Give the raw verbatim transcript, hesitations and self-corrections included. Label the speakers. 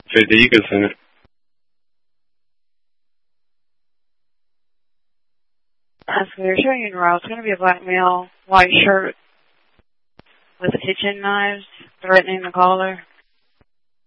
Speaker 1: fifty, you can send it.
Speaker 2: That's what they're showing you in row. It's going to be a black male, white shirt with kitchen knives threatening the caller.